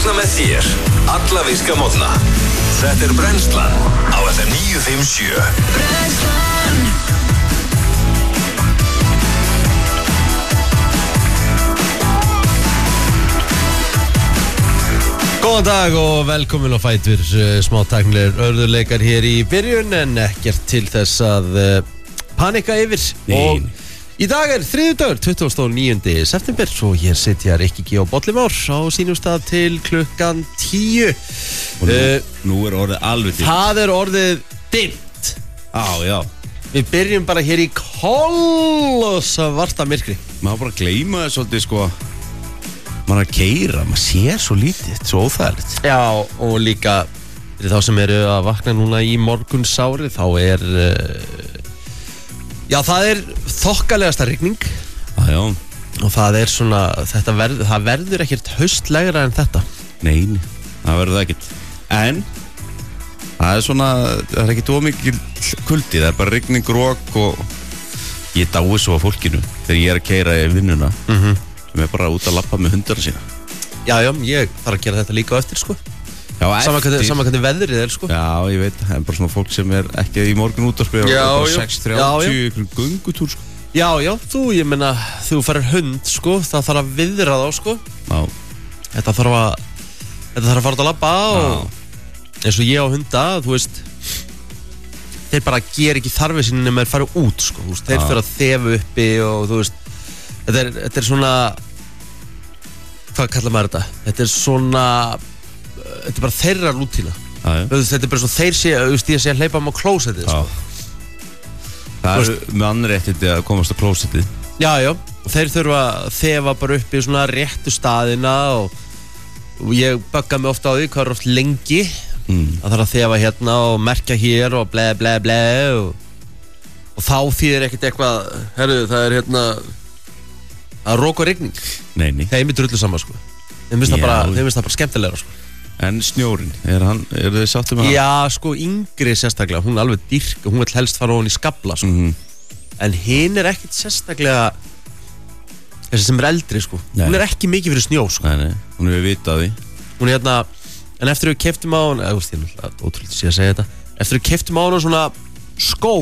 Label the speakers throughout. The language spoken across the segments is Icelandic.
Speaker 1: Vakna með þér alla virka morgna. Þetta Brennslan á FM 957. Brennslan.
Speaker 2: Góðan dag og velkomin á Fætur. Smá tæknilegir örðuleikar hér í byrjun en ekkert til þess að panika yfir. Og í dag þriðjudagur, 29. september og hér sitja Rikki G og Bolli Már á sínum stað til klukkan 10.
Speaker 3: Og nú orðið alveg dimmt.
Speaker 2: Það orðið dimmt.
Speaker 3: Já.
Speaker 2: Við byrjum bara hér í kolossa varta myrkri.
Speaker 3: Maður bara gleyma það svolítið sko. Maður að keyra, maður sér svo lítið, svo óþægilegt.
Speaker 2: Já, og líka fyrir þá sem eru að vakna núna í morgunsári þá já, það þokkalegasta rigning.
Speaker 3: Já.
Speaker 2: Og það svona, það verður ekkert haustlegra en þetta.
Speaker 3: Nei, það verður það ekkert. En það svona, það ekkert ómikil kuldi, það bara rigning, rok og ég dái svo á fólkinu þegar ég að keyra í vinnuna. Sem bara út að lappa með hundana sína.
Speaker 2: Já, ég þarf að gera þetta líka á eftir, sko.
Speaker 3: Já, eftir.
Speaker 2: Sama hvernig veðrið sko.
Speaker 3: Já, ég veit, það bara svona fólk sem ekki í morgun útvarpi og bara 6:30 ykkur göngutúr, sko. Já,
Speaker 2: ég meina, þú farir hund, sko, það þarf að viðra þá, sko.
Speaker 3: Já.
Speaker 2: Þetta þarf að fara út að labba og eins og ég á hunda, þú veist, þeir bara gera ekki þarfið sinni nema þeir fara út, sko, þú veist, þeir fyrir að þefa uppi og þú veist, þetta svona, hvað kallar maður þetta? Þetta svona, þetta bara þeirra rútína. Þetta bara svo þeir sé, ég sé að hleypa á klósettið, sko.
Speaker 3: Það með annréttindi að komast á klósettið.
Speaker 2: Já, og þeir þurfa að þefa bara upp í svona réttu staðina og ég bögga mig ofta á því hvað oft lengi. Það þarf að þefa hérna og merkja hér og ble og þá þýðir ekkert eitthvað, herru, það hérna að rók og rigning.
Speaker 3: Nei.
Speaker 2: Þeim drullu saman, sko. Þeim finnst það bara skemmtilegra, sko.
Speaker 3: En snjórinn, eru þið sáttum með hann?
Speaker 2: Já, sko, yngri sérstaklega, hún alveg dýrk, hún vil helst fara ofan í skafla, sko. En hinn ekkert sérstaklega þessi sem eldri, sko.
Speaker 3: Nei.
Speaker 2: Hún ekki mikið fyrir snjó, sko.
Speaker 3: Nei, hún hefur vitað því.
Speaker 2: Hún hérna, en eftir við keyptum á hún, ég er ótrúlega að segja þetta, eftir við keyptum á hún svona skó,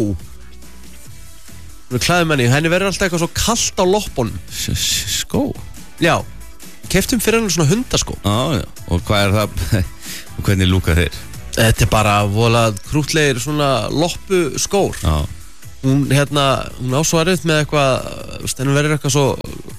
Speaker 2: við klæðum henni verður alltaf eitthvað svo kalt á loppunum.
Speaker 3: Skó?
Speaker 2: Já, keyptum fyrir henni svona hundaskó.
Speaker 3: Já, og hvað það og hvernig lúka þeir?
Speaker 2: Þetta bara volað krútlegir svona loppu skór.
Speaker 3: Já.
Speaker 2: Hún á svo erfitt með eitthvað, henni verður eitthvað svo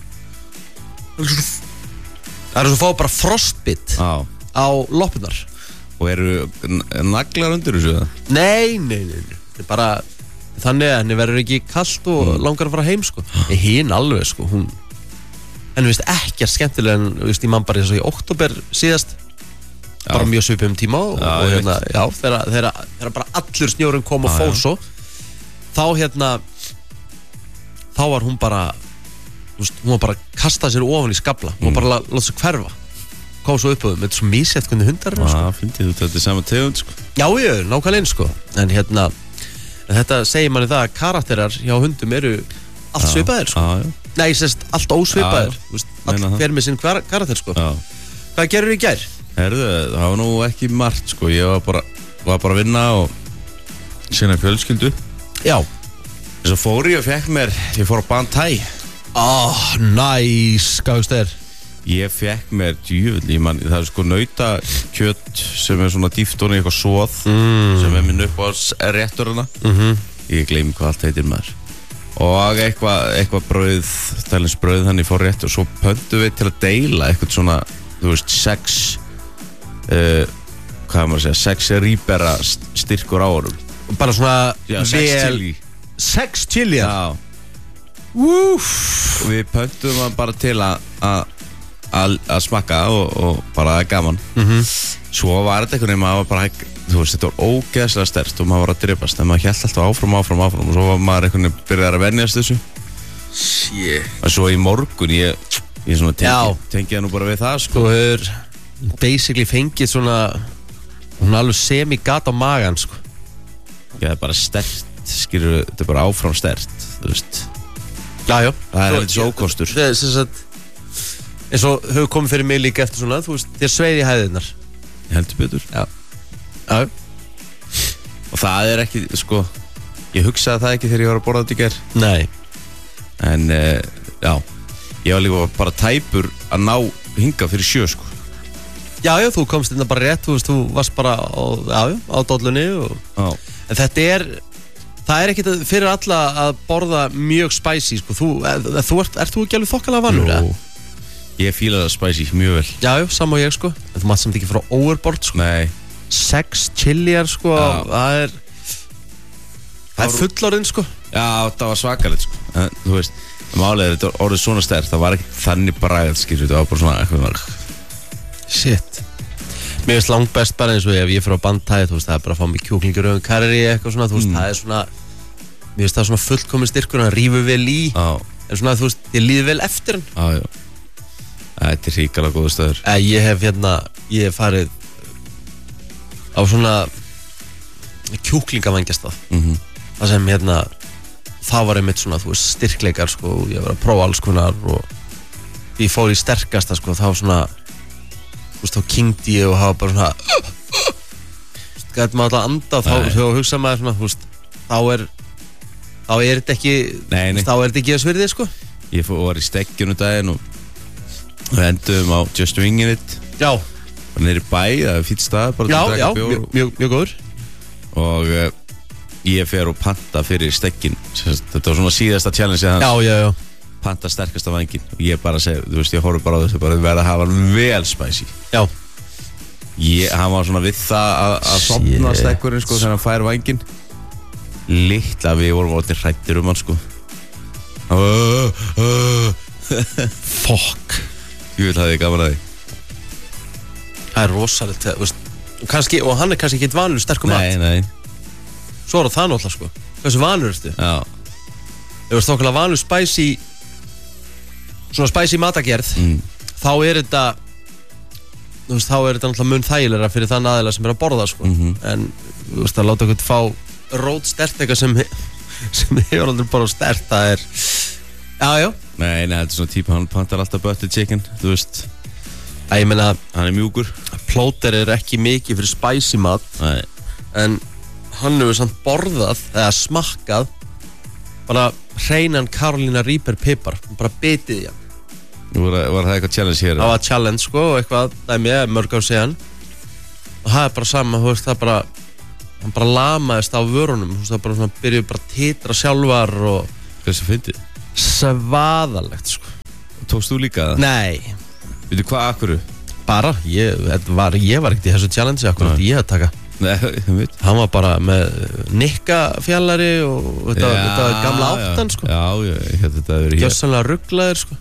Speaker 2: það svo fá bara frostbit á loppunar.
Speaker 3: Og eru naglar undir þessu?
Speaker 2: Nei, þetta bara þannig að henni verður ekki kalt og langar að fara heim, sko. Hinn alveg, sko, henni finnst ekki að skemmtilega en, ég man bara eins og í október síðast, bara mjög svipum tíma og þegar bara allur snjórinn kom og fór svo, þá var hún bara, hún var bara að kasta sér ofan í skafla, hún var bara að láta sér hverfa, kom svo upp á þau, með svo mísett hvernig hundar eru, sko.
Speaker 3: Fyndið þú þetta sama tegund, sko.
Speaker 2: Já, nákvæmlega eins, sko, en þetta segir manni það að karakterar hjá hundum eru allt svipaðir, sko. Nei, allt ósvipaðir. Allt hver með sinn karakter, sko. Hvað gerur í gær?
Speaker 3: Herðu, það var nú ekki margt, sko. Ég var bara að vinna og sinna fjölskyldu.
Speaker 2: Já.
Speaker 3: Þess að fór ég og ég fór á Bantai.
Speaker 2: Næs, hvað veist þér?
Speaker 3: Ég fekk mér djöfull, það sko nautakjöt sem svona dýft og eitthvað svoð sem minn upp á rétturina. Ég gleymi hvað allt heitir maður. Og eitthvað brauð, tælinsbrauð þannig fór rétt og svo pöntum við til að deila eitthvað svona, þú veist, 6 rýbera styrkur á árum.
Speaker 2: Bara svona
Speaker 3: 6 chili.
Speaker 2: 6 chili?
Speaker 3: Já.
Speaker 2: Úff.
Speaker 3: Og við pöntum hann bara til að smakka og bara gaman. Svo var þetta einhvern veginn, maður var bara, þú veist, þetta var ógeðslega sterkt og maður var að drifast, en maður hélt alltaf áfram og svo var maður einhvern veginn byrjaði að venjast þessu.
Speaker 2: Shit.
Speaker 3: Og svo í morgun, ég svona tengi það nú bara við það, sko.
Speaker 2: Þú hefur basically fengið svona, hún alveg semi-gat á magan, sko.
Speaker 3: Já, það bara sterkt, skilur, þetta bara áfram sterkt, þú veist.
Speaker 2: Já.
Speaker 3: Það heldur svo ókostur.
Speaker 2: eins og hefur komið fyrir mig líka eftir svona, þú veist, þér sveiði hæðirnar.
Speaker 3: Heldur betur.
Speaker 2: Já.
Speaker 3: Og það ekki, sko, ég hugsaði það ekki þegar ég var að borða þetta í gær.
Speaker 2: Nei.
Speaker 3: En, já, ég var líka bara tæpur að ná hinga fyrir 7, sko.
Speaker 2: Já, þú komst inn bara rétt, þú veist, þú varst bara á dollunni og...
Speaker 3: Já.
Speaker 2: En það ekkert fyrir alla að borða mjög spicy, sko. Ert þú ekki alveg þokkalega vanur, eða?
Speaker 3: Ég fíla það spicy mjög vel.
Speaker 2: Já, sama og ég, sko. En þú mátt samt ekki fara overboard, sko.
Speaker 3: Nei.
Speaker 2: 6 chiliar, sko, það er fullorðinn, sko.
Speaker 3: Já, það var svakalegt, sko. En, þú veist, málega þetta orðið svona sterkt, það var ekki þannig bragð, skilur, það var bara svona eitthvað.
Speaker 2: Shit. Mér finnst langt best bara eins og ef ég fyrir á bandtæði, þú veist, það er bara að fá mig kjúklingur og karri eitthvað svona, þú veist, það er svona, mér finnst það svona fullkomin styrkur, hann rífur vel í, en svona, þú veist, ég líði vel eftir hann.
Speaker 3: Já. Þetta er hrikalega góður stöður.
Speaker 2: Ég hef farið á svona kjúklingavangjastað, það sem það var einmitt svona, þú veist, styrkleikar, sko, ég var að prófa alls konar og ég fór í sterkasta, sko, þá svona, þú veist, þá kyngdi ég og hafa bara svona gæti maður alltaf að anda og þá hugsa maður svona, þú veist, þá er þetta ekki þá er þetta ekki að svirði, sko.
Speaker 3: Ég var í stekkjunu daginn og við endum á Just Wingin' It.
Speaker 2: Já.
Speaker 3: Bara niður í bæ, það er fýtt stað bara til að drekka bjór.
Speaker 2: Mjög góður.
Speaker 3: Og ég fer og panta fyrir stekkin. Þetta var svona síðasta challenge hans.
Speaker 2: Já.
Speaker 3: Panta sterkasta vængin og ég bara segi, þú veist, ég horfði bara á þessu, bara verða að hafa hann vel spicy.
Speaker 2: Já.
Speaker 3: Hann var svona við það að sopna stekkurinn, sko, þegar hann fær vængin. Litla við vorum orðin hræddir hann, sko.
Speaker 2: Fuck.
Speaker 3: Ég vil hafa þig gaman að því.
Speaker 2: Það er rosalegt, þú veist, og hann er kannski ekki vanur sterkum mat.
Speaker 3: Nei.
Speaker 2: Svo það náttúrulega, sko. Hversu vanur ertu?
Speaker 3: Já.
Speaker 2: Ef þú ert þokkalega vanur spicy svona spicy matagerð, þá er þetta þú veist, þá er þetta náttúrulega mun þægilegra fyrir þann aðila sem er að borða, sko. En þú veist, að láta eitthvað fá rót stert eitthvað sem hefur aldrei bara stert, það er já.
Speaker 3: Nei, þetta er svona típa, hann pantar alltaf butter chicken, þú veist.
Speaker 2: Ég meina,
Speaker 3: hann er mjúkur.
Speaker 2: Plóter er ekki mikið fyrir spicy mat.
Speaker 3: Nei.
Speaker 2: En hann hefur samt borðað eða smakkað bara hreinan Carolina Reaper pipar, bara bitið í hann.
Speaker 3: Var það eitthvað challenge hér?
Speaker 2: Það var challenge, sko, og eitthvað dæmi, mörg ár síðan. Og það er bara sama, þú veist, það bara hann bara lamaðist á vörunum, þú veist, það bara svona byrjuði bara að titra sjálfar og
Speaker 3: hversu fyndið?
Speaker 2: Svaðalegt, sko.
Speaker 3: Tókst þú líka það?
Speaker 2: Nei.
Speaker 3: Veitu hvað, akkurru?
Speaker 2: Bara, ég var ekkert í þessu challenge, akkur ég að taka.
Speaker 3: Nei, ég veit.
Speaker 2: Hann var bara með nikkafjallari og þetta gamla áttan, sko.
Speaker 3: Já, þetta er hér.
Speaker 2: Gjössanlega rugglaðir, sko.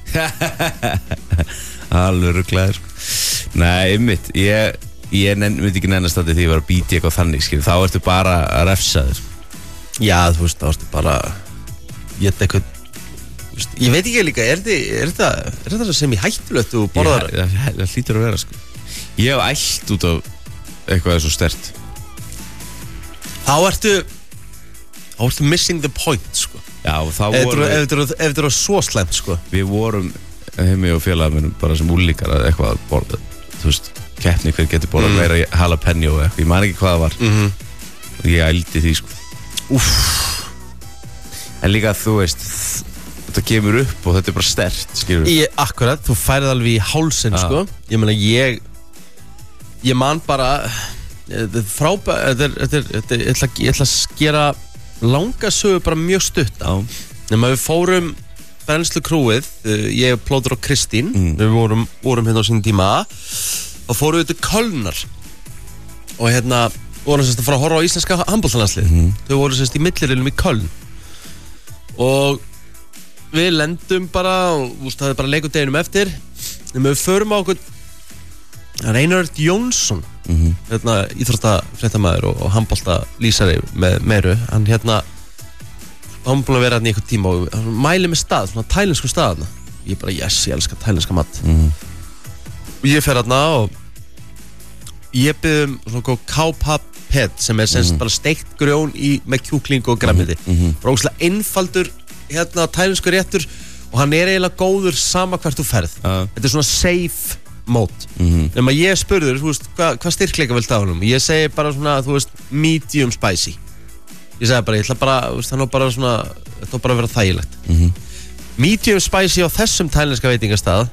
Speaker 3: Alveg rugglaðir, sko. Nei, einmitt, ég myndi ekki nennast að því að ég var að býta eitthvað þannig, skil. Þá ertu bara að refsa þér.
Speaker 2: Já, þú veist, þá ertu bara geta eitthvað, ég veit ekki líka, er þetta sem ég hættulegt og borðar?
Speaker 3: Það hlýtur að vera, sko. Ég hef ælt út af eitthvað svo stert.
Speaker 2: Þá ertu missing the point, sko.
Speaker 3: Já, þá vorum
Speaker 2: ef þetta er svo slæmt, sko.
Speaker 3: Við vorum heimi og félagum bara sem úlíkar að eitthvað að borða, þú veist, keppni hver getur borðað meira jalapeno og eitthvað, ég man ekki hvað það var. Og ég ældi því, sko. En líka, þú veist, þetta kemur upp og þetta er bara stert, skilur við.
Speaker 2: Akkurat, þú færið alveg í hálsinn, sko. Ég meina, ég man bara, þetta er frábært, ég ætla að gera langa sögu bara mjög stutt á. Nefnum að við fórum brennslu krúið, ég, Plóter og Kristín, við vorum hérna á sín tíma, og fórum við til Kölnar og vorum sérst að fara að horfa á íslenska handboltalandslið. Þau voru sérst í millirilum í Köln og við lendum bara og það er bara leikudeginum eftir. Nefnum við förum á okkur Reinhard Jónsson, íþróttafréttamaður og handboltalýsari með meiru. Hann hann búin að vera hérna í eitthvað tíma og hann mæli með stað, svona tælensku stað. Ég bara, yes, ég elska tælenska mat. Og ég fer hérna og ég byrði svona kápapet sem er semst bara steikt grjón með kjúkling og grænmeti. Bara óslega einfaldur tælensku réttur og hann er eiginlega góður sama hvert þú ferð. Þetta er svona safe mode. Nema ég spurður, þú veist, hvað styrkleika viltu á honum? Ég segi bara svona, þú veist, medium spicy. Ég segi bara, ég ætla bara, þú veist, það var bara svona, þetta var bara að vera þægilegt. Medium spicy á þessum tælenska veitingastað.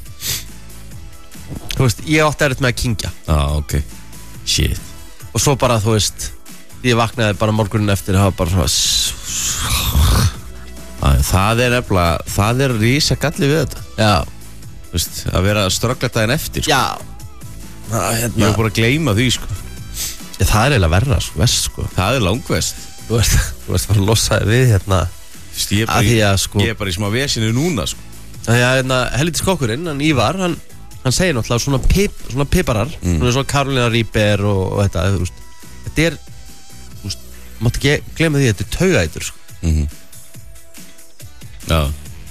Speaker 2: Þú veist, ég átti erfitt með að kyngja.
Speaker 3: Ok. Shit.
Speaker 2: Og svo bara, þú veist, ég vaknaði bara morgunin eftir, það var bara svona
Speaker 3: það er nefnilega, það er rísa galli við þetta.
Speaker 2: Já.
Speaker 3: Þú veist, að vera ströggla daginn eftir, sko.
Speaker 2: Já.
Speaker 3: Ég var bara að gleyma því, sko.
Speaker 2: Það er eiginlega verra, sko, vest, sko.
Speaker 3: Það er langvest.
Speaker 2: Þú veist, bara losaði við,
Speaker 3: Ég er bara í smá vesinu núna, sko.
Speaker 2: Já, helvítis kokkurinn, hann Ívar, hann segir náttúrulega svona piparar, svona Carolina Reaper og þetta, þú veist. Þetta er, þú veist, máttu ekki glemma því að þetta er taugaætur, sko.
Speaker 3: Já.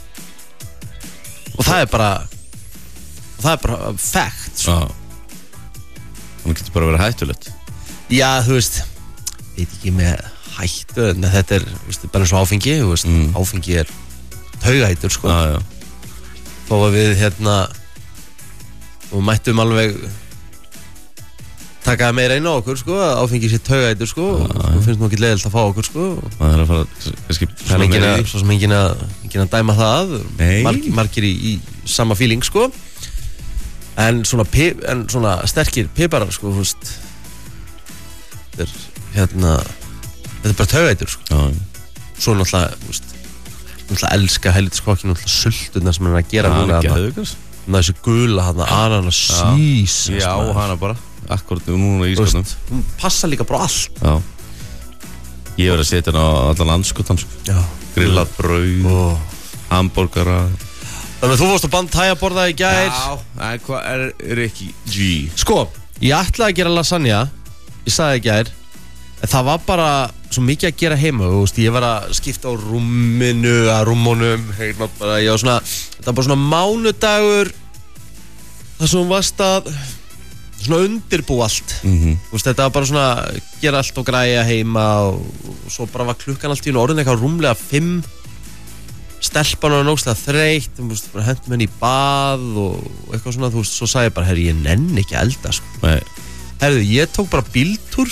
Speaker 2: Og það er bara fact, sko.
Speaker 3: Það getur bara verið hættulegt.
Speaker 2: Já, þú veist, veit ekki með hættu, en þetta er, þú veist, bara eins og áfengi, þú veist, áfengi er taugaætur, sko.
Speaker 3: Já.
Speaker 2: Þó að við, og mættum alveg taka meira inn á okkur, sko, áfengi sér taugaætur, sko, og finnst nú ekki leiðilt að fá okkur, sko.
Speaker 3: Það er að fara, kannski,
Speaker 2: Svo sem enginn að dæma það, margir í sama feeling, sko. En svona sterkir piparar, sko, þú veist, þetta er bara taugaætur, sko. Svo náttúrulega, þú veist, náttúrulega elska helvitiskokkin, náttúrulega sultuna sem hann að gera núna þarna. Þessi gula hana, ananas, sís.
Speaker 3: Já, hana bara, akkurat núna í ískotnum.
Speaker 2: Hún passa líka bara allt.
Speaker 3: Já. Ég verið að setja hérna á allan anskotan, sko.
Speaker 2: Já.
Speaker 3: Grillað brauð, hamborgara.
Speaker 2: Þannig að þú fórst á bandhæjaborða í gær.
Speaker 3: Já, en hvað er ekki G?
Speaker 2: Sko, ég ætlaði að gera lasagna, ég sagði í gær, en það var bara svo mikið að gera heima, þú veist, ég var að skipta á rúmmunum, bara, ég var svona, þetta var bara svona mánudagur, þar sem hún varst að svona undirbú allt, þú veist, þetta var bara svona, gera allt og græja heima og svo bara var klukkan allt í orðin eitthvað rúmlega 5, stelpan var nógslega þreytt, þú veist, bara hentum henni í bað og eitthvað svona, þú veist, svo sagði ég bara, herri, ég nenni ekki að elda, sko.
Speaker 3: Nei.
Speaker 2: Herri, ég tók bara bíltúr.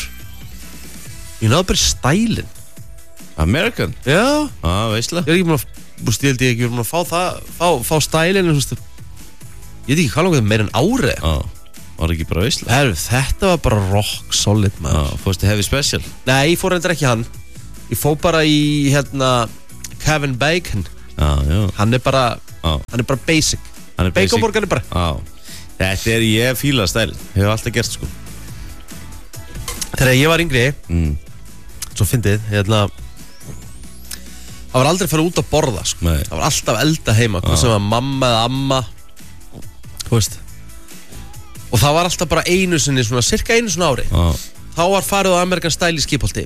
Speaker 2: Ég náðu bara stælinn.
Speaker 3: American?
Speaker 2: Já.
Speaker 3: Veistlega.
Speaker 2: Ég er ekki búin að, ég held ég ekki búin að fá það, fá stælinn, þú veist. Ég veit ekki hvað langt meira en árið.
Speaker 3: Var ekki bara veistlega?
Speaker 2: Herru, þetta var bara rock solid, maður.
Speaker 3: Fórstu Heavy Special?
Speaker 2: Nei, ég fór reyndar ekki hann. Ég fór bara í, Kevin Bacon.
Speaker 3: Já.
Speaker 2: Hann er bara basic. Baconborgarnir bara.
Speaker 3: Já. Þetta er ég fíla stælinn. Hefur alltaf gert, sko.
Speaker 2: Þegar ég var yngri, svo fyndið, það var aldrei að fara út að borða, sko.
Speaker 3: Nei.
Speaker 2: Það var alltaf elda heima, hvað sem var mamma eða amma, þú veist. Og það var alltaf bara einu sinni, svona, cirka einu sinni ári. Þá var farið á American Style í Skipholti.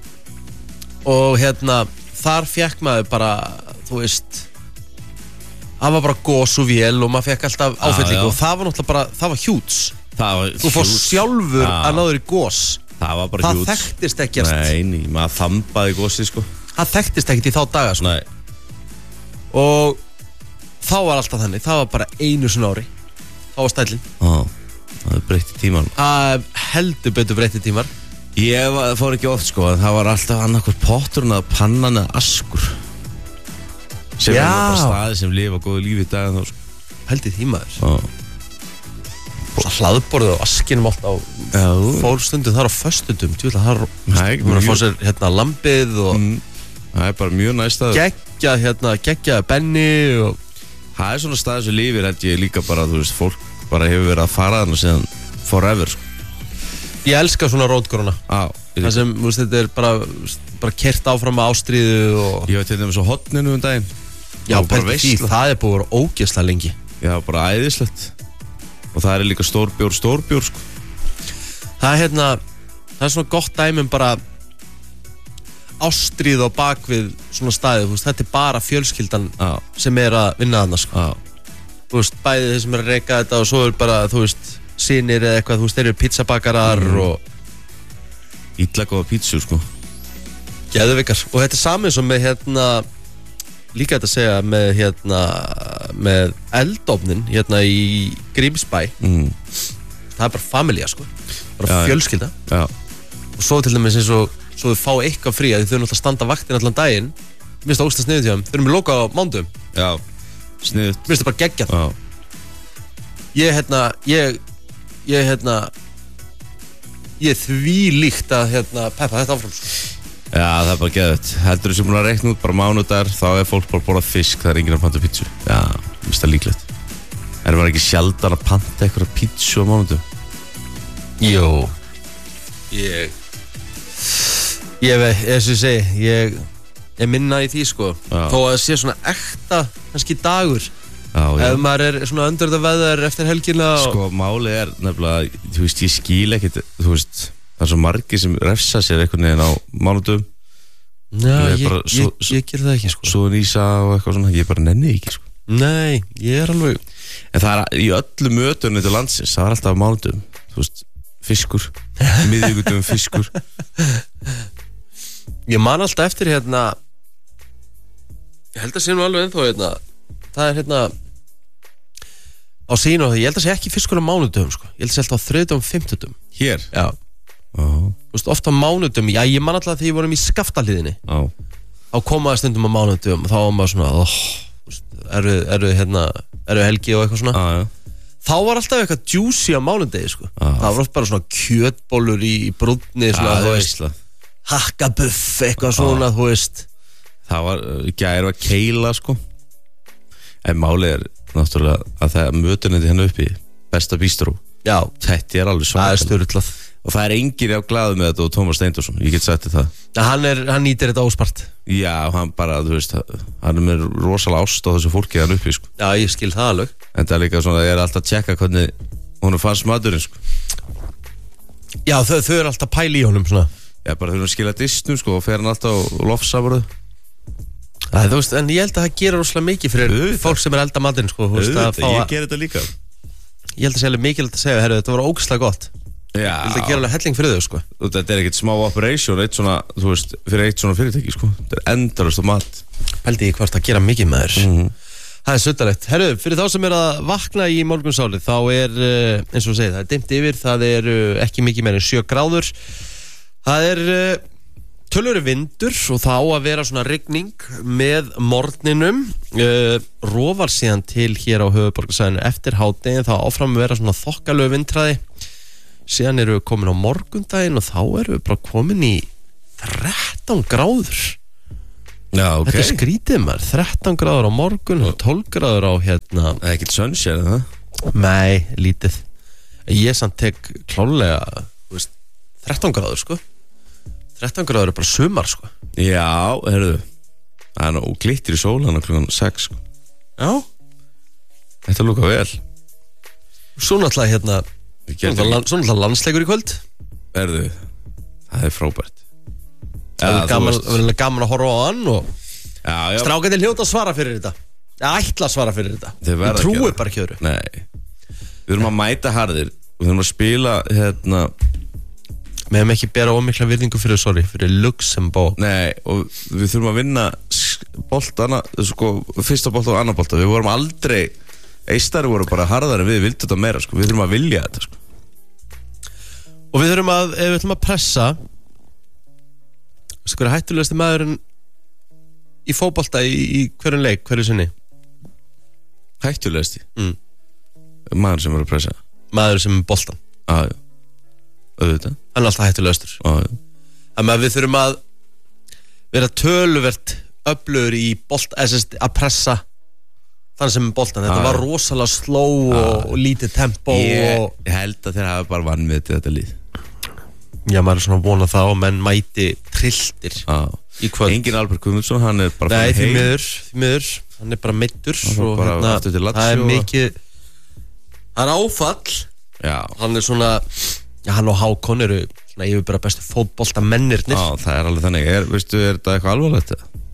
Speaker 2: Og þar fekk maður bara, þú veist, það var bara gos og vél og maður fekk alltaf áfyllingu og það var náttúrulega bara, það var hjúts. Þú fórst sjálfur að náður í gos.
Speaker 3: Það var bara hjúts.
Speaker 2: Það þekktist ekkert.
Speaker 3: Nei, maður þambaði gósið, sko.
Speaker 2: Það þekktist ekkert í þá daga, sko.
Speaker 3: Nei.
Speaker 2: Og þá var alltaf þannig, það var bara einu sinni ári. Þá var stælinn.
Speaker 3: Það er breytt í tíman.
Speaker 2: Heldur betur breytt í tímar.
Speaker 3: Ég fór ekki oft, sko, en það var alltaf annarkur potturinn að pannan eða askur. Sem er bara staði sem lifa góðu lífi í dag en þá, sko.
Speaker 2: Heldur tímaður. Hlaðborðið og askinum alltaf fórstundum þar á föstudum. Það er að fá sér lambið og
Speaker 3: það er bara mjög næst staður.
Speaker 2: Geggja benni og
Speaker 3: það er svona staður sem lifir held ég líka bara, þú veist, fólk bara hefur verið að fara þarna síðan forever, sko.
Speaker 2: Ég elska svona rótgróna. Það sem, þú veist, þetta er bara kert áfram með ástríðu og
Speaker 3: ég veit þetta með svo hotninu daginn.
Speaker 2: Já, það er búið að vera ógeðslega lengi.
Speaker 3: Já, bara æðislegt. Og það er líka stórbjór, sko.
Speaker 2: Það er svona gott dæmi bara ástríð á bakvið svona staði, þú veist, þetta er bara fjölskyldan sem er að vinna þarna, sko. Þú veist, bæði þeir sem er að reka þetta og svo er bara, þú veist, synir eða eitthvað, þú veist, þeir eru pizzabakarar og
Speaker 3: illa góða pítsu, sko.
Speaker 2: Geðveikar. Og þetta er samið svo með líka þetta að segja með með eldofnin hérna í Grímsbæ það bara familja sko bara fjölskylda og svo til dæmis eins og svo þau fá eitthvað frí að þau náttúrulega standa vaktin allan daginn mér finnst það ógeðslega sniðugt hjá þeim þau eru með loka á mándum
Speaker 3: sniðugt
Speaker 2: mér finnst það bara geggjað ég því líkt að peppa þetta áfram sko.
Speaker 3: Já, það er bara geðvægt. Heldur þú sem búin að reikna út bara mánudagar, þá er fólk bara að borða fisk, það er enginn að panta pítsu. Já, mér finnst það líklegt. Er maður ekki sjaldan að panta eitthvað pítsu á mánudum?
Speaker 2: Jó. Ég veit, eins og ég segi, ég minna í því sko. Þó að það sé svona ekta, kannski dagur.
Speaker 3: Já.
Speaker 2: Ef maður er svona undir þetta veður eftir helgina
Speaker 3: Sko, málið er nefnilega, þú veist, ég skil ekkert, þú veist það er svo margir sem refsa sér einhvern veginn á mánudum.
Speaker 2: Já, ég ger það ekki sko.
Speaker 3: Svo nýsa og eitthvað svona, ég bara nenni ekki sko.
Speaker 2: Nei, ég er alveg
Speaker 3: En það er í öllu mötunni til landsins, það er alltaf á mánudum. Þú veist, fiskur miðvikudögum fiskur.
Speaker 2: Ég man alltaf eftir ég held að sé nú alveg ennþá það er á sínu og ég held að sé ekki fiskur á mánudögum sko. Ég held að sé alltaf á þriðjudögum og fimmtudögum.
Speaker 3: Hér?
Speaker 2: Já. Þú veist, ofta á mánudögum, já ég man alltaf þegar ég vorum í Skaftaliðinni. Þá komaði stundum á mánudögum og þá var maður svona erfið helgi og eitthvað svona. Þá var alltaf eitthvað juicy á mánudegi sko. Það var oft bara svona kjötbollur í brúnni svona, þú veist, hakkabuff eitthvað svona, þú veist.
Speaker 3: Það var gær að keila sko. En málið er náttúrulega að það mötunandi hérna uppi Besta Bístró.
Speaker 2: Já,
Speaker 3: þetta er alveg
Speaker 2: það er styrlað.
Speaker 3: Og það er enginn á glaðu með þetta og Tómas Steindorsson, ég get sagt þetta.
Speaker 2: Hann nýtir þetta óspart.
Speaker 3: Já, hann bara, þú veist, hann er með rosalega ást á þessu fólki hann uppi sko.
Speaker 2: Já, ég skil það alveg.
Speaker 3: En það er líka svona, ég er alltaf að tjekka hvernig honum fannst maturinn sko.
Speaker 2: Já, þau eru alltaf pæli í honum svona.
Speaker 3: Já, bara þau eru að skila disnum sko og fer hann alltaf og lofsabröð.
Speaker 2: Þú veist, en ég held að það gera rosalega mikið fyrir fólk sem er elda matinn sko,
Speaker 3: ég ger þetta líka.
Speaker 2: Ég held að segja mikilvægt að segja, þetta var ógeðslega gott.
Speaker 3: Já.
Speaker 2: Ég held að gera alveg helling fyrir þau sko.
Speaker 3: Þetta er ekkert smá operation, eitt svona, þú veist, fyrir eitt svona fyrirtæki sko. Þetta er endalaust á mat.
Speaker 2: Pældi ég hvort að gera mikið með þér. Það er suttalegt. Fyrir þá sem er að vakna í morgunsálið, þá er, eins og segið, það er dimmt yfir, það er ekki mikið meira en 7 gráður. Það er tölvöru vindur og þá að vera svona rigning með morgninum. Rofar síðan til hér á höfuðborgarsvæðinu eftir hádeginu, þá áfram vera svona þokkalegu vindhraði. Síðan eru við komin á morgundaginn og þá eru við bara komin í 13 gráður.
Speaker 3: Já, ok.
Speaker 2: Þetta er skrítið maður, 13 gráður á morgun og 12 gráður á
Speaker 3: Það er ekkert sunshine, það?
Speaker 2: Nei, lítið. Ég samt tek klálega, þú veist, 13 gráður sko. 13 gráður er bara sumar sko.
Speaker 3: Já, heyrðu. Það er nú glittir í sólan á klukkan 6 sko.
Speaker 2: Já.
Speaker 3: Þetta lúka vel.
Speaker 2: Svo náttúrulega svo náttúrulega landsleikur í kvöld.
Speaker 3: Heyrðu, það er frábært.
Speaker 2: Það er gaman að horfa á hann og strákarnir hljóta að svara fyrir þetta. Ætla að svara fyrir þetta. Ég trúi bara ekki öðru.
Speaker 3: Nei. Við þurfum að mæta harðir. Við þurfum að spila
Speaker 2: Við hefum ekki bera ómikla virðingu fyrir Luxembourg.
Speaker 3: Nei, og við þurfum að vinna boltana, sko, fyrsta bolta og annar bolta. Við vorum aldrei, eistari voru bara harðar en við vildum þetta meira, sko. Við þurfum að vilja þetta, sko.
Speaker 2: Og við þurfum að, ef við ætlum að pressa, veistu hver er hættulegasti maðurinn í fótbolta í hverjum leik, hverju sinni?
Speaker 3: Hættulegasti? Maður sem var að pressa.
Speaker 2: Maður sem er boltan.
Speaker 3: Já. Auðvitað.
Speaker 2: Hann er alltaf hættulegastur. Þannig að við þurfum að vera töluvert öflugur í bolt, að pressa þann sem er boltan. Þetta var rosalega slow og lítið tempo.
Speaker 3: Ég held að þeir hafa bara vanmetið þetta lið.
Speaker 2: Já, maður er svona að vona það og menn mæti trilltir í kvöld.
Speaker 3: Engin Albert Guðmundsson, hann er bara
Speaker 2: fyrir heim. Nei, því miður. Hann er bara meiddur. Það er mikið, það er áfall.
Speaker 3: Já.
Speaker 2: Hann er svona, hann og Hákon eru svona yfir bara bestu fótboltamennirnir.
Speaker 3: Já, það er alveg þannig. Veistu, er þetta eitthvað alvarlegt?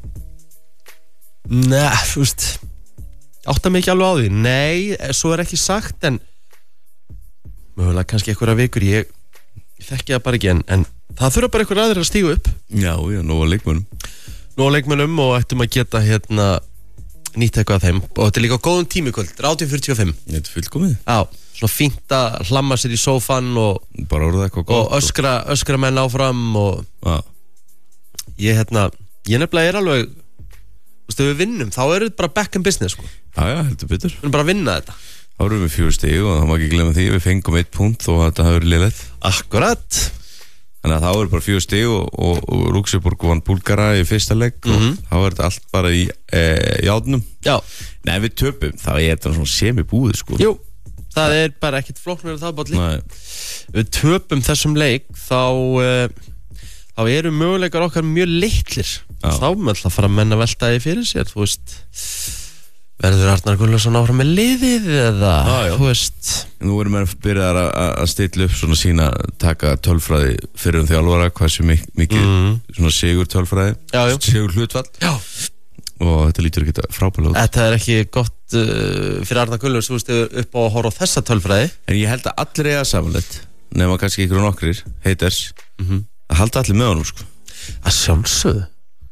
Speaker 2: Nei, þú veist, átta mig ekki alveg á því. Nei, svo er ekki sagt, en mögulega kannski einhverja vikur. Ég þekki það bara ekki, en það þurfa bara einhverja aðrir að stíga upp.
Speaker 3: Já, nú var leikmönnum.
Speaker 2: nóg leikmennum og ættum að geta nýtt eitthvað af þeim og þetta líka á góðum tími kvöld, 18:45.
Speaker 3: Þetta fullkomið.
Speaker 2: Já, svona fínt að hlamma sér í sófan og
Speaker 3: bara orða eitthvað gott
Speaker 2: og öskra menn áfram og ég nefnilega alveg, þú veist, ef við vinnum þá er þetta bara back in business, sko.
Speaker 3: Já, heldur betur.
Speaker 2: Við erum bara að vinna þetta.
Speaker 3: Þá erum við 4 stig og það má ekki glemma því við fengum 1 punkt og þetta hafi verið lélegt.
Speaker 2: Akkurat.
Speaker 3: Þannig að þá er bara 4 stig og Luxemburg vann Búlgara í fyrsta leik og þá er þetta allt bara í játnum.
Speaker 2: Já.
Speaker 3: Nei, við töpum, þá er þetta svona semibúið, sko.
Speaker 2: Jú, það er bara ekkert flóknir það bátli.
Speaker 3: Nei.
Speaker 2: Við töpum þessum leik þá eru möguleikar okkar mjög litlir. Þá með alltaf fara menn að velta því fyrir sér, þú veist. Verður Arnar Gunnlaugsson áfram með liðið eða, þú veist.
Speaker 3: Nú erum við byrjað að stilla upp svona sína, taka tölfræði fyrir þjálfara, hversu mikið svona sigur tölfræði, sigur hlutfall.
Speaker 2: Já.
Speaker 3: Og þetta lítur ekki frábælega út.
Speaker 2: Þetta er ekki gott fyrir Arnar Gunnlaugs, þú veist, upp á að horfa á þessa tölfræði.
Speaker 3: En ég held að allir eiga samanlegt, nema kannski ykkur og nokkrir, haters, að halda allir með honum, sko.
Speaker 2: Að sjálfsögðu.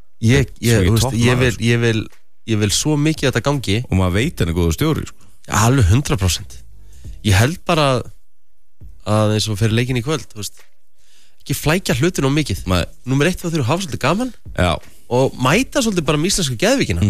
Speaker 2: Ég vil svo mikið að þetta gangi.
Speaker 3: Og maður veit hann er góður stjóri, sko.
Speaker 2: Alveg 100%. Ég held bara að eins og fyrir leikin í kvöld, þú veist, ekki flækja hlutin á mikið. Númer 1 þá þurfum að hafa svolítið gaman.
Speaker 3: Já.
Speaker 2: Og mæta svolítið bara íslensku geðvíkina.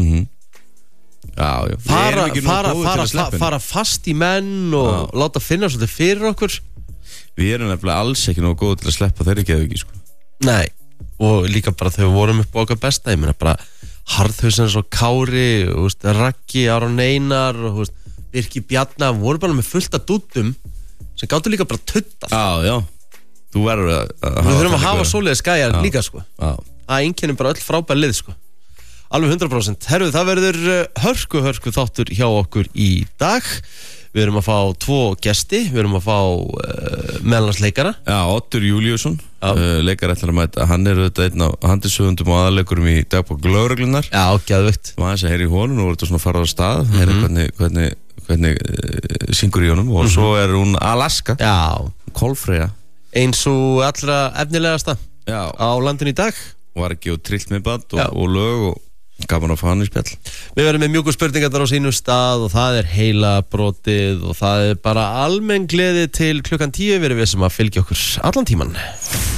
Speaker 3: Já.
Speaker 2: Fara fast í menn og láta finna svolítið fyrir okkur.
Speaker 3: Við erum nefnilega alls ekki nógu góð til að sleppa þeirri geðvíki, sko.
Speaker 2: Nei, og líka bara þegar við vorum upp á okkar besta, ég meina bara Harðhausins og Kári, Raggi, Aron Einar og Birki Bjarnar, voru bara með fullt af dúttum sem gáttu líka bara tuttað.
Speaker 3: Já. Þú verður að
Speaker 2: við þurfum að hafa svoleiðis gæjar líka, sko.
Speaker 3: Já.
Speaker 2: Það einkennir bara öll frábær lið, sko. Alveg 100%. Herru, það verður hörku þáttur hjá okkur í dag. Við erum að fá 2 gesti. Við erum að fá meðlandsleikara.
Speaker 3: Já, Oddur Júlíusson, leikar ætlar að mæta. Hann er auðvitað einn af handisöfundum og aðaleikurum í dagbók lögreglunnar.
Speaker 2: Já, geðveikt.
Speaker 3: Það var aðeins að heyra í honum og voru þetta svona að fara á stað. Heyra hvernig syngur í honum. Og svo er hún Alaska.
Speaker 2: Já.
Speaker 3: Kolfreyja.
Speaker 2: Eins og allra efnilegasta á landinu í dag.
Speaker 3: Var ekki og trillt með band og lög og gaman að fá hann í spjall.
Speaker 2: Við verðum með mjúku spurningarnar á sínum stað og það er heila brotið og það er bara almenn gleði til klukkan 10. Við erum við sem að fylgja okkur allan tíman.